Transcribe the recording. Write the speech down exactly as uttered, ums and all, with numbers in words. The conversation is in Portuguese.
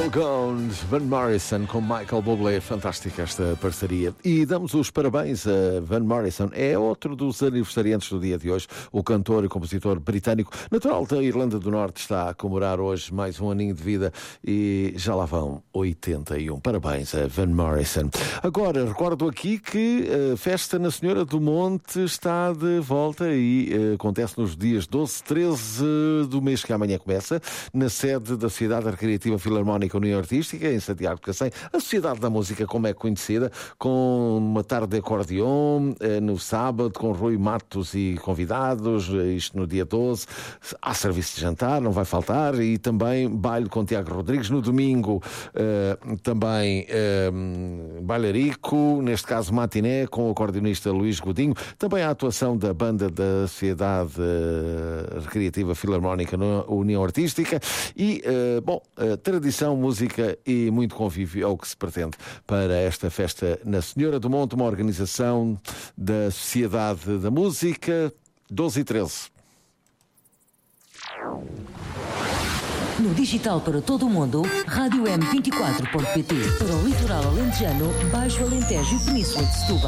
All Gone, Van Morrison com Michael Bublé, fantástica esta parceria. E damos os parabéns a Van Morrison, é outro dos aniversariantes do dia de hoje, o cantor e compositor britânico, natural da Irlanda do Norte, está a comemorar hoje mais um aninho de vida e já lá vão oitenta e um. Parabéns a Van Morrison. Agora, recordo aqui que a festa na Senhora do Monte está de volta e uh, acontece nos dias doze, treze do mês que amanhã começa, na sede da Sociedade Recreativa Filarmónica União Artística, em Santiago de Cacém, a Sociedade da Música, como é conhecida, com uma tarde de acordeon uh, no sábado, com Rui Matos e convidados, uh, isto no dia doze, há serviço de jantar, não vai faltar, e também baile com Tiago Rodrigues. No domingo, uh, também uh, bailarico, neste caso matiné, com o acordeonista Luís Godinho. Também a atuação da banda da Sociedade uh, Recreativa Filarmónica na União Artística. E, uh, bom, uh, tradição, música e muito convívio é o que se pretende para esta festa na Senhora do Monte, uma organização da Sociedade da Música, doze e treze. No digital para todo o mundo, rádio m vinte e quatro ponto pt. Para o litoral alentejano, Baixo Alentejo e Península de Setúbal.